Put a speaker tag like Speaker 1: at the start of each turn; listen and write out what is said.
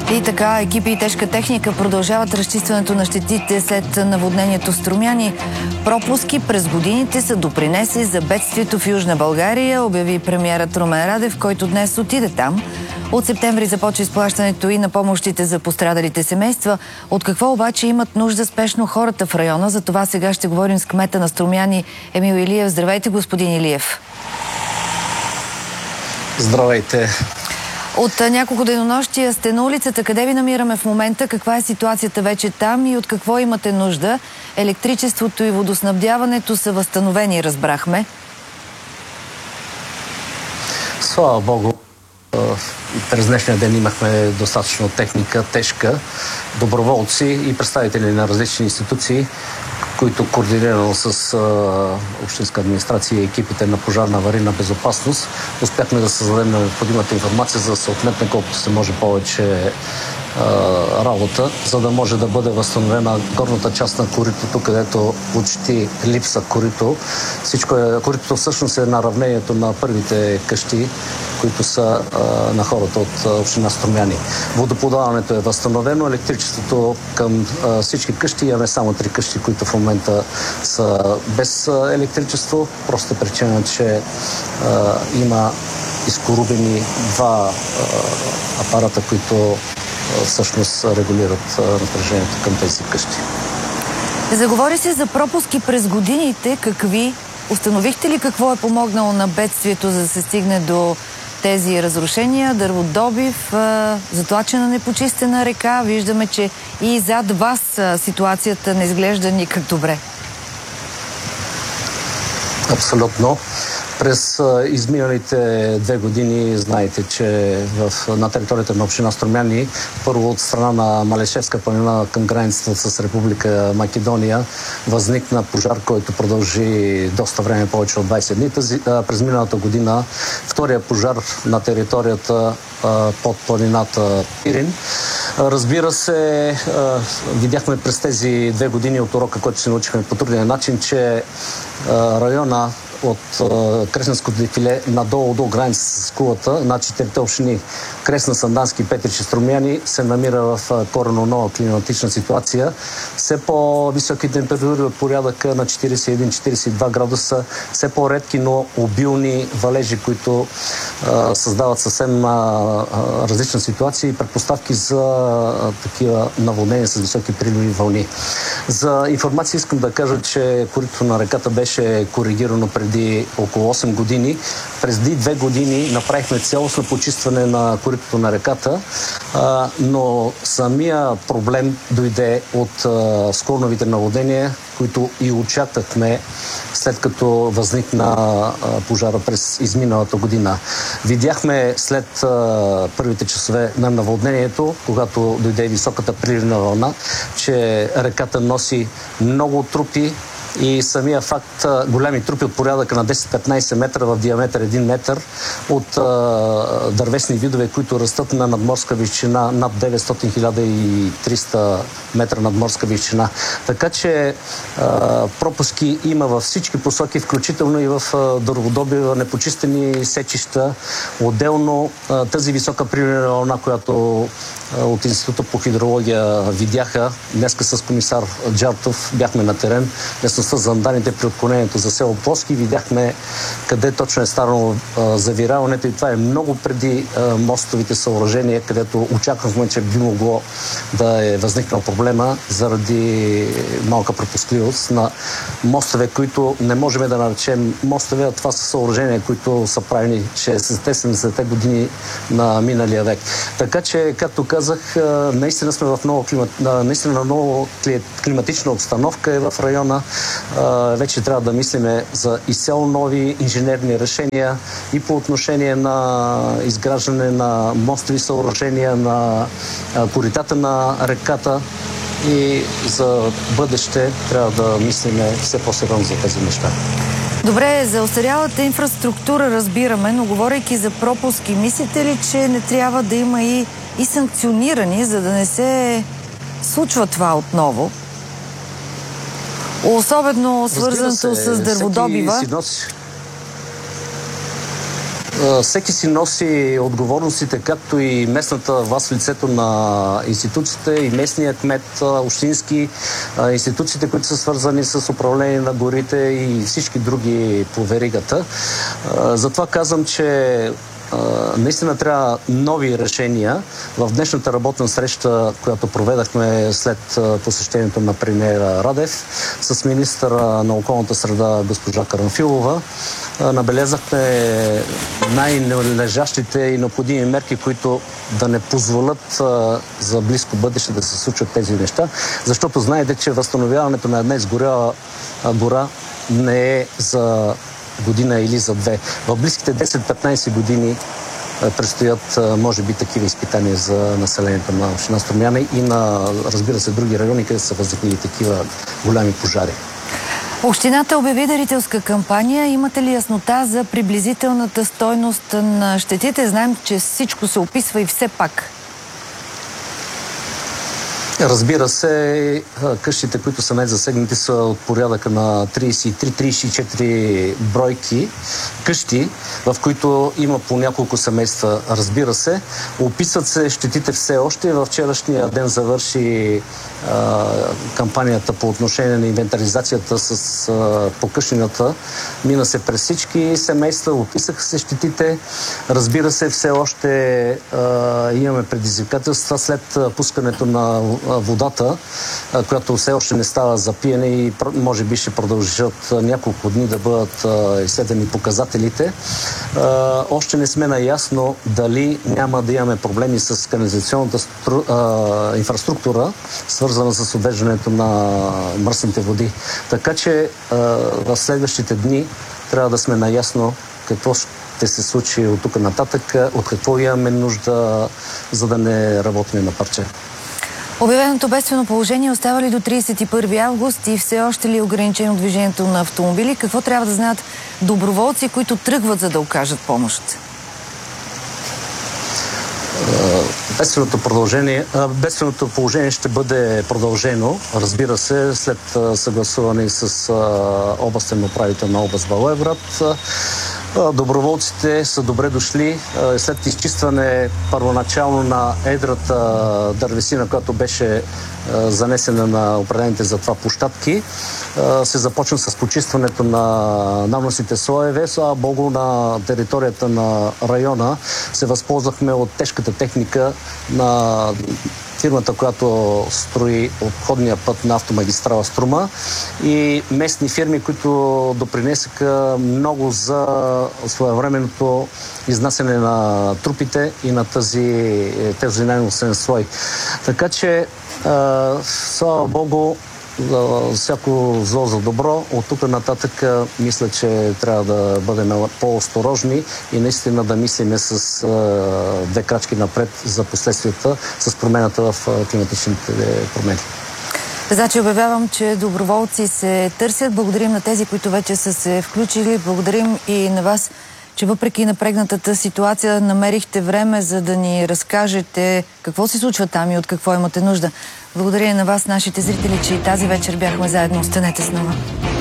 Speaker 1: И така, екипи и тежка техника продължават разчистването на щетите след наводнението в Струмяни. Пропуски през годините са допринесли за бедствието в Южна България, обяви премиерът Румен Радев, който днес отиде там. От септември започва изплащането и на помощите за пострадалите семейства. От какво обаче имат нужда спешно хората в района? За това сега ще говорим с кмета на Струмяни Емил Илиев. Здравейте, господин Илиев.
Speaker 2: Здравейте.
Speaker 1: От няколко денонощия сте на улицата. Къде ви намираме в момента? Каква е ситуацията вече там и от какво имате нужда? Електричеството и водоснабдяването са възстановени, разбрахме.
Speaker 2: Слава Богу. През днешния ден имахме достатъчно техника, тежка, доброволци и представители на различни институции, които координирано с общинска администрация и екипите на пожарна аварийна безопасност успяхме да създадем необходимата информация, за да се отметне колкото се може повече работа, за да може да бъде възстановена горната част на коритото, където почти липса корито. Коритото всъщност е на равнението на първите къщи, които са на хората от община Струмяни. Водоподаването е възстановено, електричеството към всички къщи, имаме само 3 къщи, които в момента са без електричество. Просто причина, че има изкорубени 2 апарата, които всъщност регулират напрежението към тези къщи.
Speaker 1: Заговори се за пропуски през годините. Какви? Установихте ли какво е помогнало на бедствието, за да се стигне до тези разрушения? Дърводобив, затлачена непочистена река. Виждаме, че и зад вас ситуацията не изглежда никак добре.
Speaker 2: Абсолютно. През изминалите 2 години знаете, че на територията на община Струмяни, първо от страна на Малешевска планина към границата с Република Македония, възникна пожар, който продължи доста време, повече от 20 дни. През миналата година втория пожар на територията под планината Пирин. Разбира се, видяхме през тези 2 години от урока, който се научихме по труден начин, че района от Кресненското дефиле надолу до граница с Кулата, на 4-те общини Кресна, Сандански, Петрич и Струмяни, се намира в коренно нова климатична ситуация. Все по-високи температури от порядъка на 41-42 градуса, все по-редки, но обилни валежи, които създават съвсем различна ситуация и предпоставки за такива наводнения с високи приливи вълни. За информация искам да кажа, че коритото на реката беше коригирано преди около 8 години. Преди 2 години направихме цялостно почистване на коритото на реката, но самия проблем дойде от склоновите наводнения, които и очаквахме след като възникна пожара през изминалата година. Видяхме след първите часове на наводнението, когато дойде високата приливна вълна, че реката носи много трупи, и самия факт, голями трупи от порядъка на 10-15 метра в диаметър 1 метър от дървесни видове, които растат на надморска височина над 900-1300 метра надморска височина. Така че пропуски има във всички посоки, включително и в дърводобива, непочистени сечища. Отделно тази висока приливна вълна, която от Института по хидрология видяха, днеска с комисар Джартов бяхме на терен, с занданите при отклонението за село Плоски, видяхме къде точно е станало завиряването и това е много преди мостовите съоръжения, където очаквахме, че би могло да е възникнал проблема заради малка пропускливост на мостове, които не можем да наречем мостове, а това са съоръжения, които са правени 60-70-те години на миналия век. Така че, както казах, наистина сме в много климатична обстановка и в района. Вече трябва да мислиме за изцяло нови инженерни решения и по отношение на изграждане на мостови съоръжения, на коритата на реката, и за бъдеще трябва да мислиме все по-сериозно за тези неща.
Speaker 1: Добре, за остарялата инфраструктура разбираме, но говорейки за пропуски, мислите ли, че не трябва да има и санкционирани, за да не се случва това отново? Особено свързаното с дърводобива.
Speaker 2: Всеки си носи отговорностите, както и местната власт в лицето на институциите, и местния кмет, общински, институциите, които са свързани с управление на горите и всички други по веригата. Затова казвам, че наистина трябва нови решения. В днешната работна среща, която проведахме след посещението на премиера Радев с министъра на околната среда госпожа Карамфилова, набелязахме най-належащите и необходими мерки, които да не позволят за близко бъдеще да се случват тези неща. Защото знаете, че възстановяването на една изгоряла гора не е за година или за две. В близките 10-15 години предстоят, може би, такива изпитания за населението на община Струмяни и на, разбира се, други райони, където са възникнали такива голями пожари.
Speaker 1: Общината обяви дарителска кампания. Имате ли яснота за приблизителната стойност на щетите? Знаем, че всичко се описва и все пак.
Speaker 2: Разбира се, къщите, които са най-засегнати, са от порядъка на 33-34 бройки къщи, в които има по няколко семейства. Разбира се, описват се щетите все още. Във вчерашния ден завърши кампанията по отношение на инвентаризацията с покъщнината. Мина се през всички семейства, описаха се щетите. Разбира се, все още имаме предизвикателства след пускането на водата, която все още не става за пиене и може би ще продължат няколко дни да бъдат изследвани показателите. Още не сме наясно дали няма да имаме проблеми с канализационната инфраструктура, свързана с отвеждането на мръсните води. Така че в следващите дни трябва да сме наясно какво ще се случи от тук нататък, от какво имаме нужда, за да не работим на парче.
Speaker 1: Обявеното бедствено положение остава ли до 31 август и все още ли е ограничено движението на автомобили? Какво трябва да знаят доброволци, които тръгват за да окажат помощ? Бедственото положение ще бъде продължено, разбира се, след съгласуване с областен управител на област Благоевград. Доброволците са добре дошли. След изчистване първоначално на едрата дървесина, която беше занесена на определените за това площадки, се започна с почистването на наносните слоеве. Слава Богу, на територията на района се възползвахме от тежката техника на фирмата, която строи обходния път на автомагистрала Струма, и местни фирми, които допринесаха много за своевременното изнасяне на трупите и на тези наносен слой. Така че, слава Богу, всяко зло за добро. От тук нататък мисля, че трябва да бъдем по-осторожни и наистина да мислиме с две крачки напред за последствията с промената в климатичните промени. Значи обявявам, че доброволци се търсят. Благодарим на тези, които вече са се включили. Благодарим и на вас, че въпреки напрегнатата ситуация намерихте време, за да ни разкажете какво се случва там и от какво имате нужда. Благодаря и на вас, нашите зрители, че и тази вечер бяхме заедно. Останете с нова.